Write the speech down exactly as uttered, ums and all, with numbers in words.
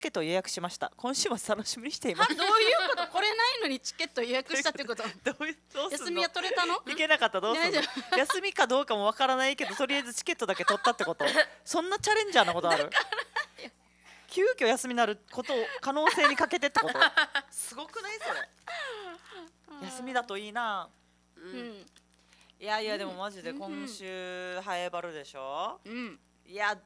ケットを予約しました。今週末楽しみにしています。 はどういうこと？これないのにチケット予約したってこと？ どういうどうすんの？ 休みは取れたの？ 行けなかったどうすんの？休みかどうかもわからないけどとりあえずチケットだけ取ったってこと？そんなチャレンジャーなことある？急遽休みになることを可能性にかけてってこと？すごくないそれ？休みだといいな。 うん。 いやいやでもマジで今週ハエバルでしょ。 うん。 いや